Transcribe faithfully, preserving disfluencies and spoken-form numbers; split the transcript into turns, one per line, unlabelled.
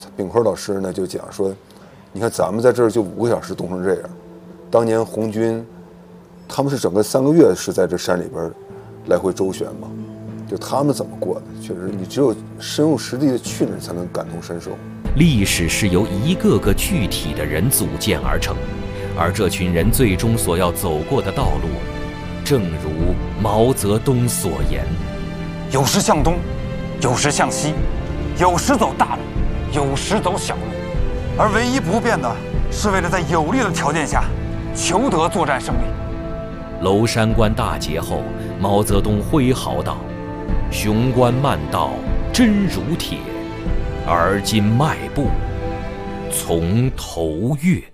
秉坤老师呢就讲说，你看咱们在这儿就五个小时冻成这样，当年红军他们是整个三个月是在这山里边来回周旋嘛，就他们怎么过的，确实你只有深入实地的去那才能感同身受。
历史是由一个个具体的人组建而成，而这群人最终所要走过的道路，正如毛泽东所言：
有时向东，有时向西，有时走大路，有时走小路，而唯一不变的是为了在有利的条件下求得作战胜利。
娄山关大捷后，毛泽东挥毫道：“雄关漫道真如铁，而今迈步从头越。”